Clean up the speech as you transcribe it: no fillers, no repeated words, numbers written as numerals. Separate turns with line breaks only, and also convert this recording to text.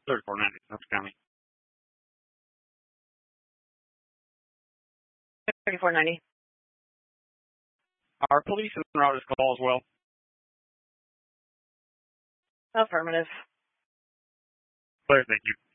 3490, Spencer County.
3490.
Are police en route as call as well?
Affirmative.
Clear, thank you.